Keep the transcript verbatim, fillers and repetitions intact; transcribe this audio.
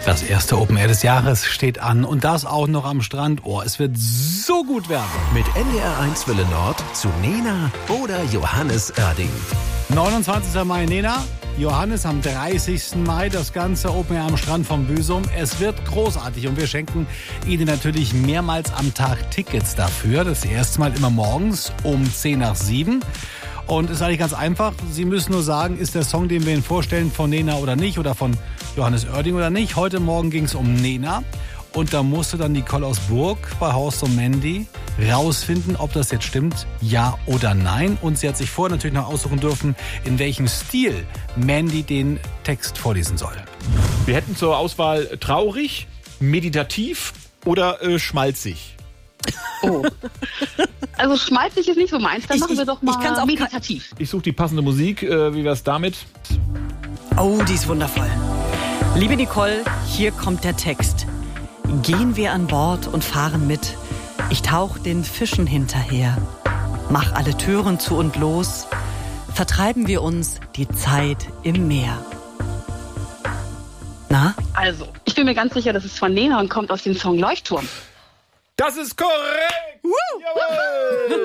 Das erste Open Air des Jahres steht an und das auch noch am Strand. Oh, es wird so gut werden. Mit N D R eins Welle Nord zu Nena oder Johannes Oerding. neunundzwanzigster Mai Nena, Johannes am dreißigsten Mai, das ganze Open Air am Strand vom Büsum. Es wird großartig und wir schenken Ihnen natürlich mehrmals am Tag Tickets dafür. Das erste Mal immer morgens um zehn nach sieben. Und es ist eigentlich ganz einfach. Sie müssen nur sagen, ist der Song, den wir Ihnen vorstellen, von Nena oder nicht oder von Johannes Oerding oder nicht. Heute Morgen ging es um Nena. Und da musste dann Nicole aus Burg bei Horst und Mandy rausfinden, ob das jetzt stimmt, ja oder nein. Und sie hat sich vorher natürlich noch aussuchen dürfen, in welchem Stil Mandy den Text vorlesen soll. Wir hätten zur Auswahl traurig, meditativ oder äh, schmalzig. Oh. Also schmalzig ist nicht so meins, dann Ich- machen wir ich- doch mal ich kann's auch meditativ. Ich suche die passende Musik. Äh, wie wär's damit? Oh, die ist wundervoll. Liebe Nicole, hier kommt der Text. Gehen wir an Bord und fahren mit. Ich tauch den Fischen hinterher. Mach alle Türen zu und los. Vertreiben wir uns die Zeit im Meer. Na? Also, ich bin mir ganz sicher, das ist von Nena und kommt aus dem Song Leuchtturm. Das ist korrekt! Jawohl!